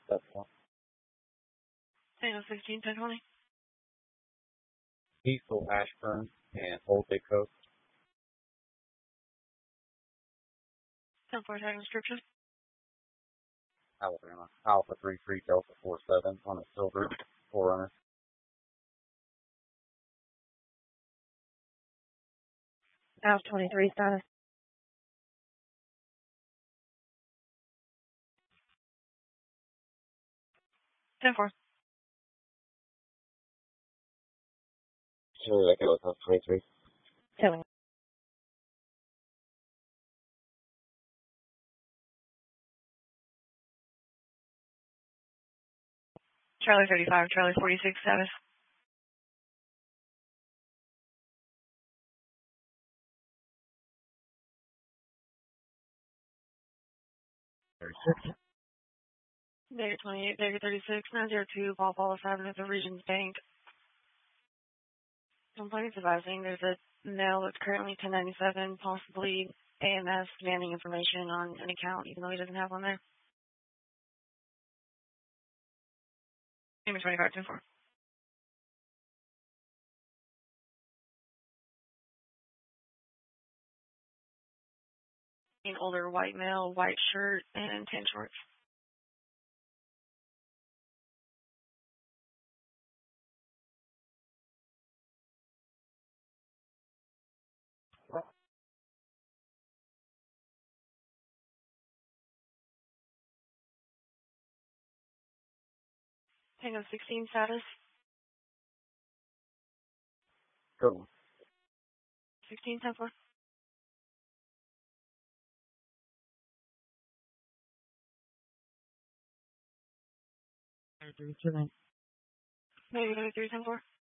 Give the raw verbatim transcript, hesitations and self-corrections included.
That's one. Tango sixteen, ten twenty. Peaceful Ashburn and Old Big Coast. ten four, tag description. Alabama. Alpha three three Delta four seven on a silver Forerunner. Alpha twenty-three status. ten four. Sure, that goes Alpha twenty-three. Towing. Charlie thirty-five, Charlie forty-six status. thirty-six. Negative twenty-eight, negative thirty-six, nine zero two, Paul Paulus Avenue at the Regions Bank. Complaints advising there's a male that's currently ten ninety-seven, possibly A M S, demanding information on an account, even though he doesn't have one there. Name is twenty-five, ten four. An older white male, white shirt, and tan shorts. Tango sixteen status. Go. sixteen, ten four. thirty-three, two nine. Negative three, ten four.